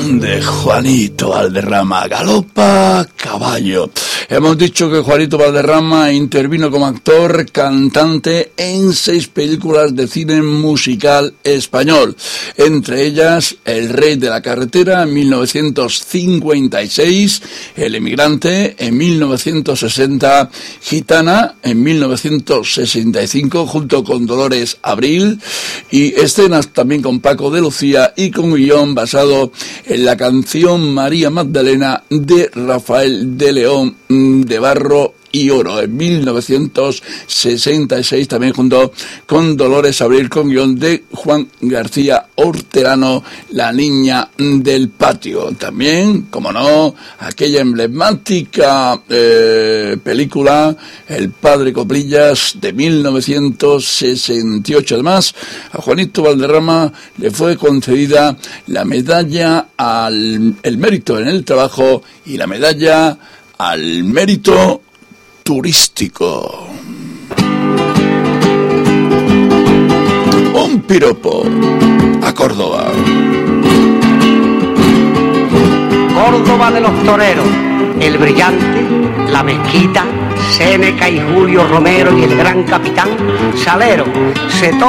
de Juanito Valderrama, Galopa Caballo. Hemos dicho que Juanito Valderrama intervino como actor, cantante en 6 películas de cine musical español, entre ellas El Rey de la Carretera en 1956, El Emigrante en 1960, Gitana en 1965 junto con Dolores Abril, y escenas también con Paco de Lucía y con guión basado en la canción María Magdalena de Rafael de León de Barro y Oro en 1966, también junto con Dolores Abril, con guión de Juan García Hortelano, La Niña del Patio. También, como no, aquella emblemática película El Padre Coplillas de 1968. Además, a Juanito Valderrama le fue concedida la medalla al mérito en el trabajo y la medalla al mérito turístico. Un piropo a Córdoba. Córdoba de los toreros, el Brillante, la Mezquita, Séneca y Julio Romero y el gran capitán Salero. Se